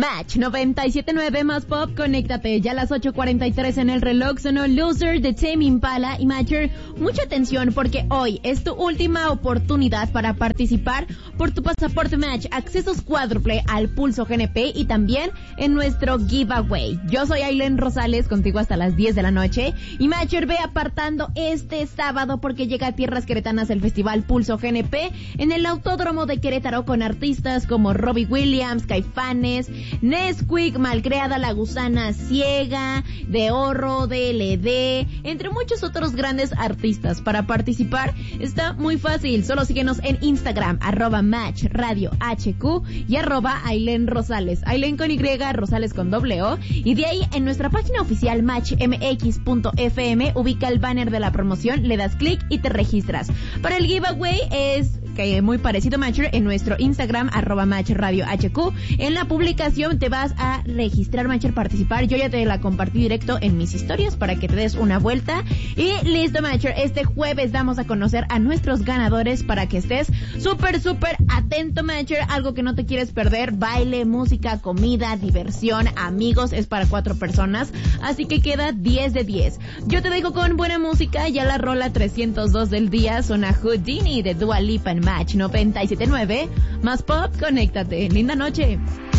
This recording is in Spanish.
Match 97.9 más pop, conéctate. Ya a las 8:43 en el reloj sonó Loser de Tame Impala y Matcher. Mucha atención porque hoy es tu última oportunidad para participar por tu pasaporte Match, accesos cuádruple al Pulso GNP y también en nuestro giveaway. Yo soy Aileen Rosales, contigo hasta las 10 de la noche. Y Matcher, ve apartando este sábado porque llega a tierras queretanas el Festival Pulso GNP en el Autódromo de Querétaro con artistas como Robbie Williams, Caifanes, Nesquik, Malcriada, La Gusana Ciega, De Horro, DLD, entre muchos otros grandes artistas. Para participar está muy fácil, solo síguenos en Instagram, @MatchRadioHQ y @Aileen Rosales, Aileen con Y, Rosales con O, y de ahí en nuestra página oficial matchmx.fm ubica el banner de la promoción, le das clic y te registras. Para el giveaway es que muy parecido Matcher en nuestro Instagram, @MatchRadioHQ. En la publicación te vas a registrar, Matcher, participar. Yo ya te la compartí directo en mis historias para que te des una vuelta. Y listo, Matcher, este jueves damos a conocer a nuestros ganadores para que estés súper atento, Matcher. Algo que no te quieres perder: baile, música, comida, diversión, amigos. Es para 4 personas, así que queda 10 de 10. Yo te dejo con buena música. Ya la rola 302 del día suena Houdini de Dua Lipa en Match 97.9 más pop, conéctate. Linda noche.